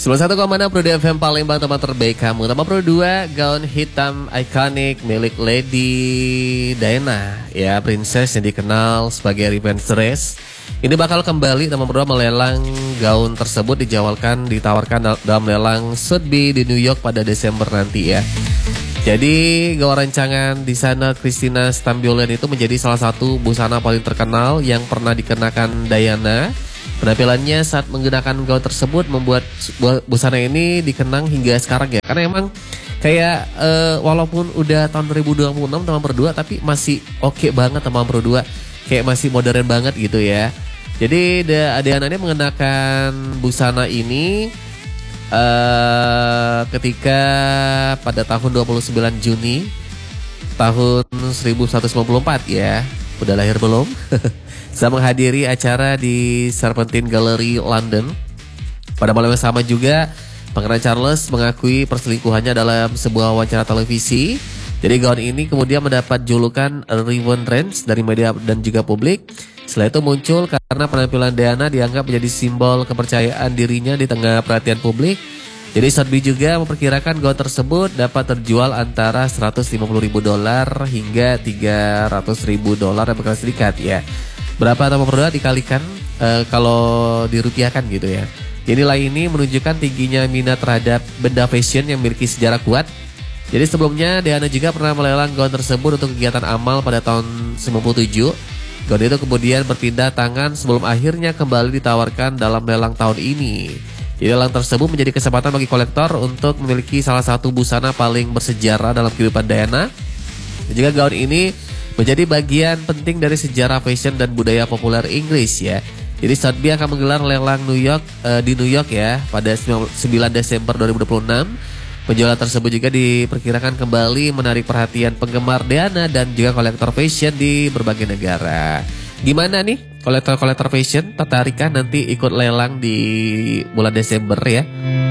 91,6 Pro FM Palembang, tempat terbaik kamu. Tambah Pro 2, gaun hitam ikonik milik Lady Diana, ya, princess yang dikenal sebagai revenge dress. Ini bakal kembali tambah Pro 2 melelang gaun tersebut, ditawarkan dalam lelang Sotheby's di New York pada Desember nanti ya. Jadi gaun rancangan di sana Christina Stambolian itu menjadi salah satu busana paling terkenal yang pernah dikenakan Diana. Penampilannya saat menggunakan gaun tersebut membuat busana ini dikenang hingga sekarang ya. Karena emang kayak walaupun udah tahun 2026 teman berdua, tapi masih oke banget teman berdua. Kayak masih modern banget gitu ya. Jadi Diana ini mengenakan busana ini ketika pada tahun 29 Juni tahun 1194 ya. Udah lahir belum? Saya menghadiri acara di Serpentine Gallery London. Pada malam yang sama juga Pangeran Charles mengakui perselingkuhannya dalam sebuah wawancara televisi. Jadi gaun ini kemudian mendapat julukan Revenge Dress dari media dan juga publik. Setelah itu muncul karena penampilan Diana dianggap menjadi simbol kepercayaan dirinya di tengah perhatian publik. Jadi Sotheby's juga memperkirakan gaun tersebut dapat terjual antara $150.000 hingga $300.000 Amerika Serikat ya. Berapa tambah berdua dikalikan kalau dirupiahkan gitu ya. Nilai ini menunjukkan tingginya minat terhadap benda fashion yang memiliki sejarah kuat. Jadi sebelumnya Diana juga pernah melelang gaun tersebut untuk kegiatan amal pada tahun 97. Gaun itu kemudian berpindah tangan sebelum akhirnya kembali ditawarkan dalam lelang tahun ini. Jadi lelang tersebut menjadi kesempatan bagi kolektor untuk memiliki salah satu busana paling bersejarah dalam kehidupan Diana. Dan juga gaun ini menjadi bagian penting dari sejarah fashion dan budaya populer Inggris ya. Jadi Sotheby's akan menggelar lelang di New York ya pada 9 Desember 2026. Penjualan tersebut juga diperkirakan kembali menarik perhatian penggemar Diana dan juga kolektor fashion di berbagai negara. Gimana nih kolektor fashion? Tertarik kan nanti ikut lelang di bulan Desember ya?